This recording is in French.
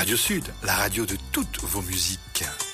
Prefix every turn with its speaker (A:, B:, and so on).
A: Radio Sud, la radio de toutes vos musiques.